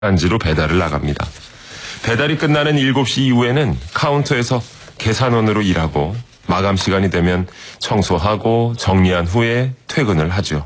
단지로 배달을 나갑니다. 배달이 끝나는 7시 이후에는 카운터에서 계산원으로 일하고 마감 시간이 되면 청소하고 정리한 후에 퇴근을 하죠.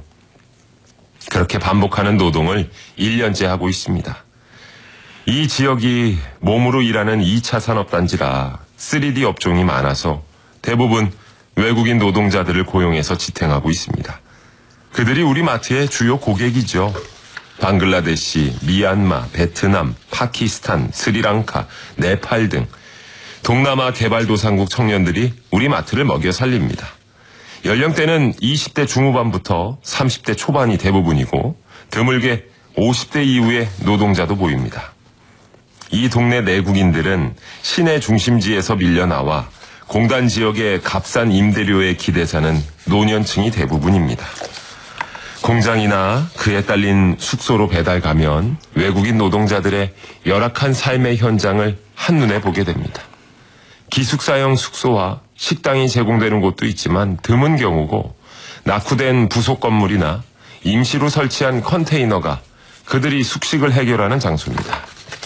그렇게 반복하는 노동을 1년째 하고 있습니다. 이 지역이 몸으로 일하는 2차 산업단지라 3D 업종이 많아서 대부분 외국인 노동자들을 고용해서 지탱하고 있습니다. 그들이 우리 마트의 주요 고객이죠. 방글라데시, 미얀마, 베트남, 파키스탄, 스리랑카, 네팔 등 동남아 개발도상국 청년들이 우리 마트를 먹여 살립니다. 연령대는 20대 중후반부터 30대 초반이 대부분이고 드물게 50대 이후의 노동자도 보입니다. 이 동네 내국인들은 시내 중심지에서 밀려나와 공단 지역의 값싼 임대료에 기대 사는 노년층이 대부분입니다. 공장이나 그에 딸린 숙소로 배달 가면 외국인 노동자들의 열악한 삶의 현장을 한눈에 보게 됩니다. 기숙사형 숙소와 식당이 제공되는 곳도 있지만 드문 경우고 낙후된 부속 건물이나 임시로 설치한 컨테이너가 그들이 숙식을 해결하는 장소입니다.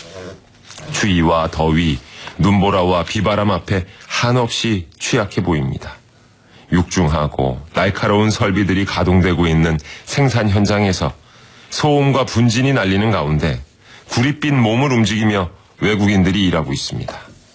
추위와 더위, 눈보라와 비바람 앞에 한없이 취약해 보입니다. 육중하고 날카로운 설비들이 가동되고 있는 생산 현장에서 소음과 분진이 날리는 가운데 구릿빛 몸을 움직이며 외국인들이 일하고 있습니다.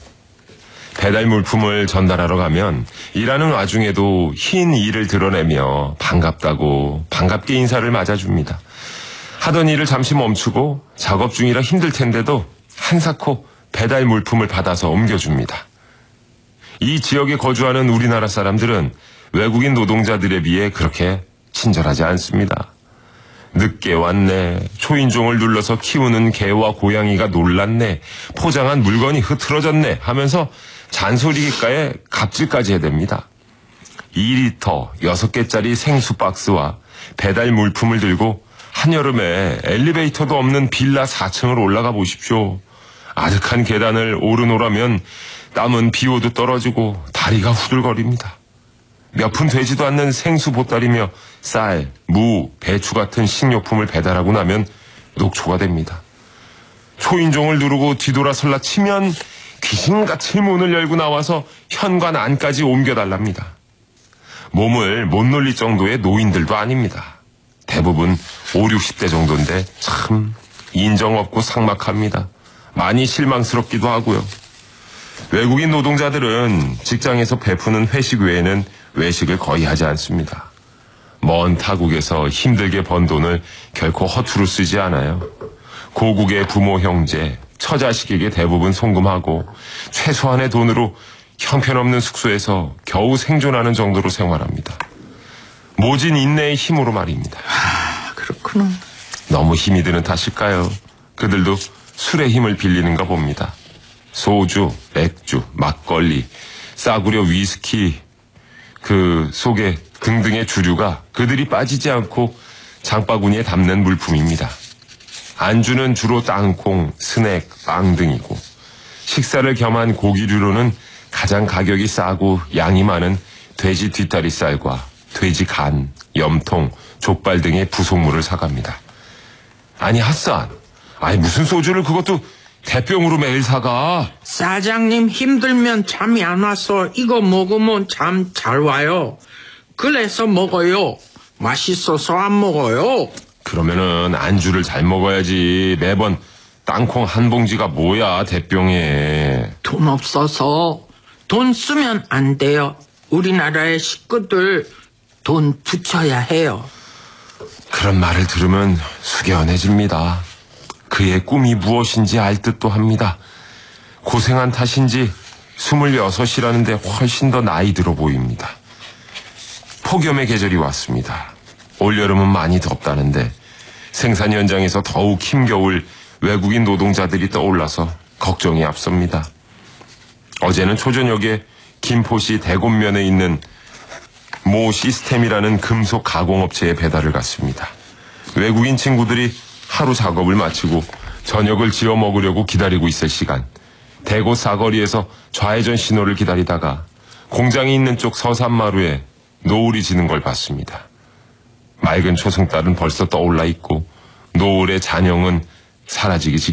배달 물품을 전달하러 가면 일하는 와중에도 흰 이를 드러내며 반갑다고 반갑게 인사를 맞아줍니다. 하던 일을 잠시 멈추고 작업 중이라 힘들 텐데도 한사코 배달 물품을 받아서 옮겨줍니다. 이 지역에 거주하는 우리나라 사람들은 외국인 노동자들에 비해 그렇게 친절하지 않습니다. 늦게 왔네, 초인종을 눌러서 키우는 개와 고양이가 놀랐네, 포장한 물건이 흐트러졌네 하면서 잔소리기가에 갑질까지 해댑니다. 2리터 6개짜리 생수 박스와 배달 물품을 들고 한여름에 엘리베이터도 없는 빌라 4층을 올라가 보십시오. 아득한 계단을 오르노라면 땀은 비오도 떨어지고 다리가 후들거립니다. 몇 푼 되지도 않는 생수 보따리며 쌀, 무, 배추 같은 식료품을 배달하고 나면 녹초가 됩니다. 초인종을 누르고 뒤돌아설라 치면 귀신같이 문을 열고 나와서 현관 안까지 옮겨달랍니다. 몸을 못 놀릴 정도의 노인들도 아닙니다. 대부분 5, 60대 정도인데 참 인정 없고 삭막합니다. 많이 실망스럽기도 하고요. 외국인 노동자들은 직장에서 베푸는 회식 외에는 외식을 거의 하지 않습니다. 먼 타국에서 힘들게 번 돈을 결코 허투루 쓰지 않아요. 고국의 부모 형제, 처자식에게 대부분 송금하고 최소한의 돈으로 형편없는 숙소에서 겨우 생존하는 정도로 생활합니다. 모진 인내의 힘으로 말입니다. 그렇구나. 너무 힘이 드는 탓일까요? 그들도 술의 힘을 빌리는가 봅니다. 소주, 맥주, 막걸리, 싸구려 위스키, 그 속에 등등의 주류가 그들이 빠지지 않고 장바구니에 담는 물품입니다. 안주는 주로 땅콩, 스낵, 빵 등이고 식사를 겸한 고기류로는 가장 가격이 싸고 양이 많은 돼지 뒷다리살과 돼지 간, 염통, 족발 등의 부속물을 사갑니다. 아니 핫산, 아니 무슨 소주를 그것도 대병으로 매일 사가? 사장님 힘들면 잠이 안 와서 이거 먹으면 잠 잘 와요. 그래서 먹어요. 맛있어서 안 먹어요. 그러면은 안주를 잘 먹어야지. 매번 땅콩 한 봉지가 뭐야 대병에. 돈 없어서. 돈 쓰면 안 돼요. 우리나라의 식구들 돈 붙여야 해요. 그런 말을 들으면 숙연해집니다. 그의 꿈이 무엇인지 알 듯도 합니다. 고생한 탓인지 26이라는데 훨씬 더 나이 들어 보입니다. 폭염의 계절이 왔습니다. 올여름은 많이 덥다는데 생산 현장에서 더욱 힘겨울 외국인 노동자들이 떠올라서 걱정이 앞섭니다. 어제는 초저녁에 김포시 대곡면에 있는 모 시스템이라는 금속 가공업체에 배달을 갔습니다. 외국인 친구들이 하루 작업을 마치고 저녁을 지어 먹으려고 기다리고 있을 시간, 대구 사거리에서 좌회전 신호를 기다리다가 공장이 있는 쪽 서산마루에 노을이 지는 걸 봤습니다. 맑은 초승달은 벌써 떠올라 있고 노을의 잔영은 사라지기